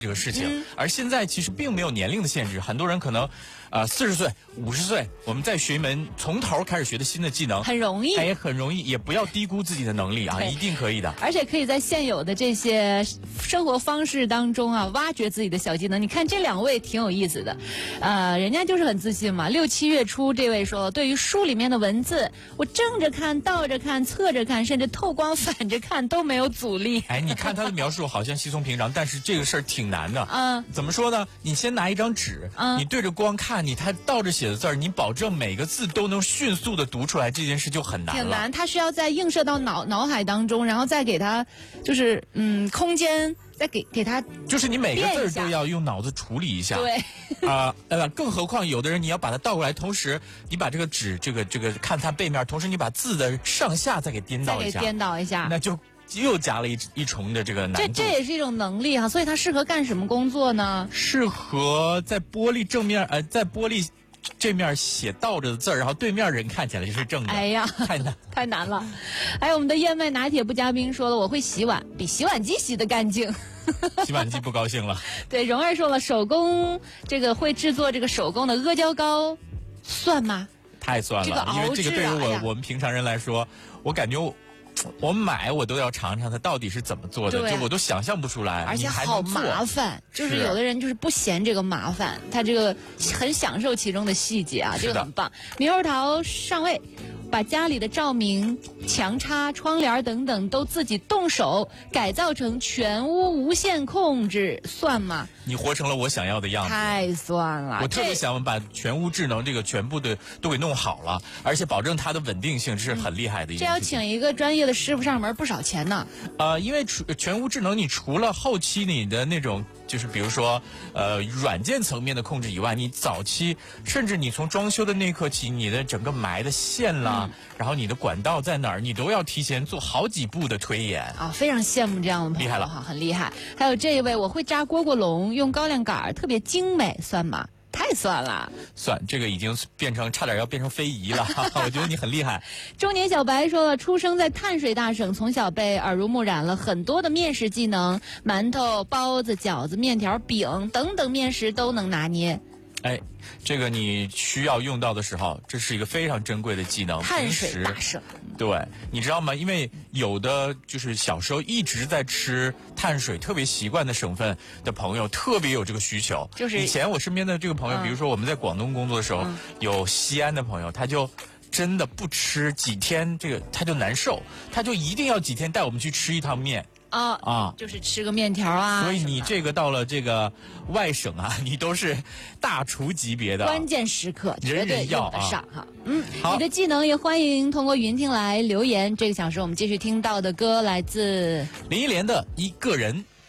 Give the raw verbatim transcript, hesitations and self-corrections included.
这个事情，嗯、而现在其实并没有年龄的限制，很多人可能，呃，四十岁、五十岁，我们再学一门从头开始学的新的技能， 很容易， 哎，很容易，也不要低估自己的能力啊，一定可以的。 而且可以在现有的这些生活方式当中啊，挖掘自己的小技能。你看这两位挺有意思的，呃，人家就是很自信嘛。六七月初，这位说，对于书里面的文字，我正着看、倒着看、侧着看，甚至透光反着看都没有阻力。 哎，你看他的描述好像稀松平常，但是这个事儿挺难的。 嗯， 怎么说呢？你先拿一张纸，嗯，你对着光看，你他倒着写的字儿，你保证每个字都能迅速的读出来，这件事就很难了。 挺难，他需要再映射到脑脑海当中，然后再给他就是嗯空间，再给给他， 就是你每个字儿都要用脑子处理一下。 对， 啊呃，更何况有的人你要把它倒过来，同时你把这个纸这个这个看它背面，同时你把字的上下再给颠倒一下， 再给颠倒一下， 那就又加了一一重的这个难度。 这这也是一种能力哈、啊，所以它适合干什么工作呢？ 适合在玻璃正面呃，在玻璃这面写倒着的字儿，然后对面人看起来就是正的。 哎呀， 太难太难了。还有我们的燕麦拿铁不加冰说了，我会洗碗，比洗碗机洗得干净。 洗碗机不高兴了。 对，蓉儿说了，手工这个会制作这个手工的阿胶糕，算吗？ 太算了， 这个熬制啊、 因为这个对于我、 哎、 我们平常人来说，我感觉我。我买我都要尝尝它到底是怎么做的，就我都想象不出来， 而且好麻烦。就是有的人就是不嫌这个麻烦，他这个很享受其中的细节啊，这个很棒。猕猴桃上位，把家里的照明、墙插、窗帘等等都自己动手改造成全屋无线控制，算吗？ 你活成了我想要的样子， 太算了！ 我特别想把全屋智能这个全部的都给弄好了，而且保证它的稳定性是很厉害的一件事情。 这要请一个专业的师傅上门，不少钱呢。 呃，因为全屋智能，你除了后期你的那种，就是比如说呃软件层面的控制以外，你早期甚至你从装修的那一刻起，你的整个埋的线啦，嗯、然后你的管道在哪儿，你都要提前做好几步的推演啊，非常羡慕这样的朋友， 厉害了哈，很厉害。还有这一位，我会扎蝈蝈笼。用高粱杆特别精美，算吗？太算了， 算这个已经变成差点要变成非遗了。我觉得你很厉害。 中年小白说了，出生在碳水大省，从小被耳濡目染了很多的面食技能，馒头、包子、饺子、面条、饼等等面食都能拿捏。 哎，这个你需要用到的时候，这是一个非常珍贵的技能。 碳水大省， 对，你知道吗？因为有的就是小时候一直在吃碳水特别习惯的省份的朋友，特别有这个需求。 就是以前我身边的这个朋友，嗯、比如说我们在广东工作的时候，嗯、有西安的朋友，他就真的不吃几天，这个他就难受，他就一定要几天带我们去吃一趟面。 啊啊，就是吃个面条啊。 所以你这个到了这个外省啊，你都是大厨级别的， 关键时刻绝对用得上哈。嗯， 好， 你的技能也欢迎通过云听来留言。这个小时我们继续听到的歌来自林忆莲的《一个人》。